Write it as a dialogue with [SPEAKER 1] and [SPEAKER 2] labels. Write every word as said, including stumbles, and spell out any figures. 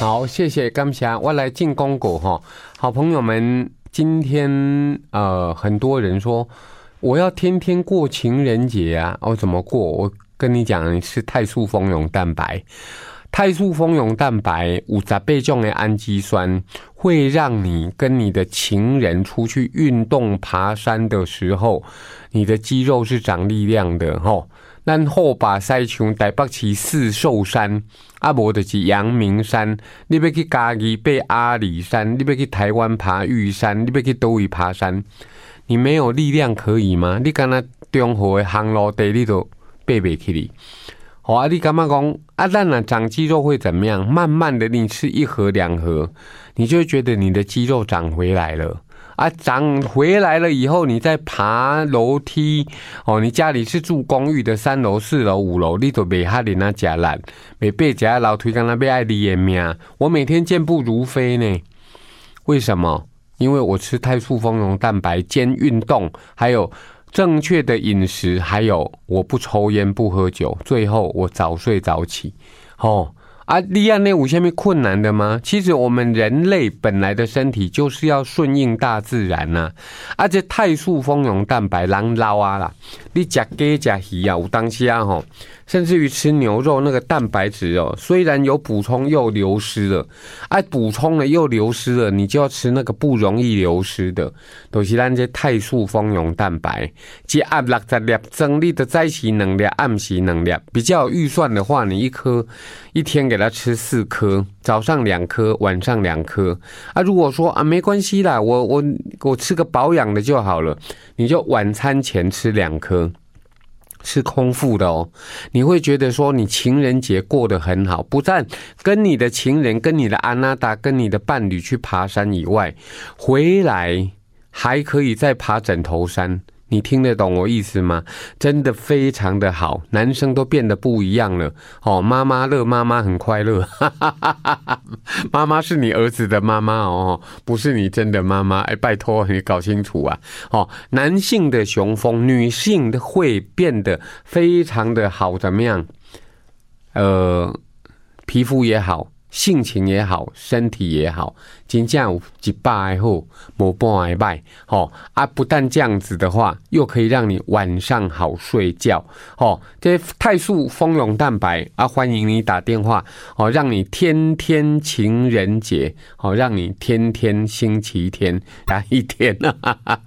[SPEAKER 1] 好，谢谢感谢，我来进公狗哈，好朋友们，今天呃很多人说我要天天过情人节啊，哦怎么过？我跟你讲，是肽素蜂蛹蛋白。肽素蜂蛹蛋白有十八种的氨基酸，会让你跟你的情人出去运动、爬山的时候，你的肌肉是长力量的吼。咱后把西像台北市四兽山，啊无就是阳明山，你要去嘉义爬阿里山，你要去台湾爬玉山，你要去倒位爬山，你没有力量可以吗？你敢若中和的航路地，你都爬不起哩。好啊，你干嘛讲啊？咱啊长肌肉会怎么样？慢慢的，你吃一盒两盒，你就会觉得你的肌肉长回来了啊！长回来了以后，你再爬楼梯哦。你家里是住公寓的，三楼、四楼、五楼，你都袂哈人啊食力，袂爬只楼梯，敢若要爱你的命。我每天健步如飞呢，为什么？因为我吃肽素蜂蛹蛋白兼运动，还有正确的饮食，还有我不抽烟不喝酒，最后我早睡早起。哦啊，你安内有什么困难的吗？其实我们人类本来的身体就是要顺应大自然呐、啊。啊，这肽素蜂蛹蛋白人老啊啦，你吃鸡吃鱼啊，有当时啊吼，甚至于吃牛肉那个蛋白质哦，虽然有补充又流失了，啊，补充了又流失了，你就要吃那个不容易流失的，都、就是咱这肽素蜂蛹蛋白，一盒六十粒装，你的早起两粒，暗时两粒。比较有预算的话，你一颗一天给他吃四颗，早上两颗，晚上两颗。啊，如果说啊没关系啦，我我我吃个保养的就好了，你就晚餐前吃两颗。是空腹的哦，你会觉得说你情人节过得很好，不但跟你的情人、跟你的阿娜达、跟你的伴侣去爬山以外，回来还可以再爬枕头山。你听得懂我意思吗？真的非常的好，男生都变得不一样了。哦，妈妈乐，妈妈很快乐。妈妈是你儿子的妈妈哦，不是你真的妈妈。哎，拜托你搞清楚啊！哦，男性的雄风，女性的会变得非常的好，怎么样？呃，皮肤也好。性情也好，身体也好，真正有一百个好，无半个歹。吼啊，不但这样子的话，又可以让你晚上好睡觉。吼，这肽素蜂蛹蛋白啊，欢迎你打电话哦，让你天天情人节，哦，让你天天星期天啊一天啊。